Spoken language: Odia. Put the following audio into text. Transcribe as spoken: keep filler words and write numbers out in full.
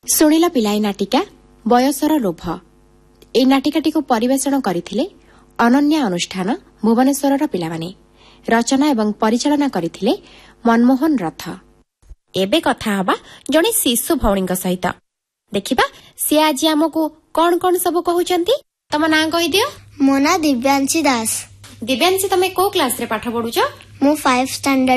ଶୁଣିଲ ପିଲାଏ ନାଟିକା ବୟସର ଲୋଭ। ଏହି ନାଟିକାଟିକୁ ପରିବେଷଣ କରିଥିଲେ ଅନନ୍ୟା ଅନୁଷ୍ଠାନ ଭୁବନେଶ୍ୱରର ପିଲାମାନେ। ରଚନା ଏବଂ ପରିଚାଳନା କରିଥିଲେ ମନମୋହନ ରଥ। ଏବେ କଥା ହେବା ଜଣେ ଶିଶୁ ଭଉଣୀଙ୍କ ସହିତ। ଦେଖିବା ସିଏ ଆଜି ଆମକୁ କଣ କଣ ସବୁ କହୁଛନ୍ତି। ତମ ନାଁ କହିଦିଅ। ମୋ ନାଁ ଦିବ୍ୟାଂଶୀ ଦାସ। ଦିବ୍ୟାଂଶୀ, ତମେ କୋଉ କ୍ଲାସରେ ପାଠ ପଢୁଛ? ମୁଁ ଫାଇଭ ଷ୍ଟାଣ୍ଡାର୍ଡ